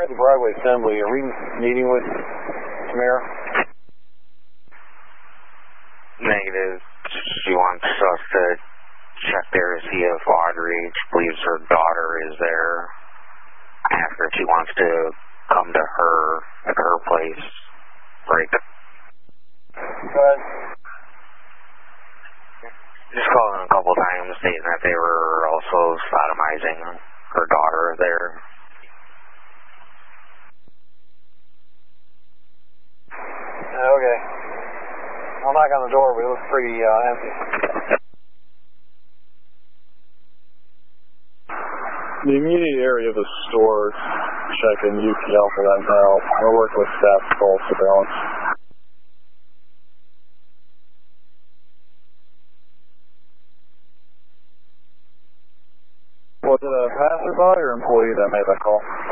We're at the Broadway Assembly. Are we meeting with Tamara? Negative. She wants us to check there to see if Audrey believes her daughter is there. Ask her if she wants to come to her at her place. Right. Go ahead. Just calling a couple times stating that they were also sodomizing her daughter there. Okay. I'll knock on the door, but it looks pretty empty. The immediate area of the store, checking UPL for that now. We'll work with staff to call surveillance. Was it a passerby or employee that made that call?